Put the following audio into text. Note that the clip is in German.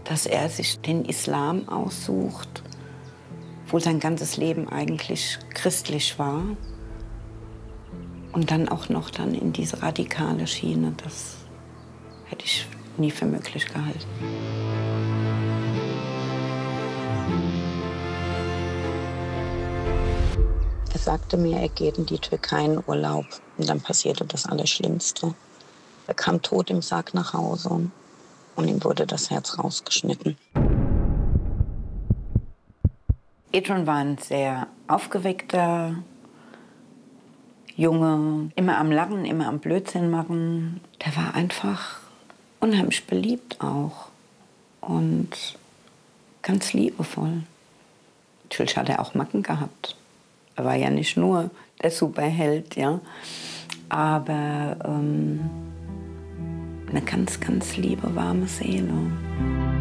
dass er sich den Islam aussucht, obwohl sein ganzes Leben eigentlich christlich war. Und dann auch noch in diese radikale Schiene, das hätte ich nie für möglich gehalten. Er sagte mir, er geht in die Türkei in Urlaub. Und dann passierte das Allerschlimmste. Er kam tot im Sarg nach Hause und ihm wurde das Herz rausgeschnitten. Adrian war ein sehr aufgeweckter Junge, immer am Lachen, immer am Blödsinn machen. Der war einfach unheimlich beliebt auch und ganz liebevoll. Natürlich hat er auch Macken gehabt. Er war ja nicht nur der Superheld, ja, aber eine ganz, ganz liebe, warme Seele.